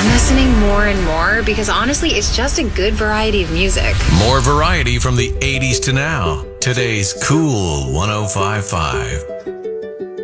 I'm listening more and more because honestly, it's just a good variety of music. More variety from the 80s to now. Today's Cool 105.5.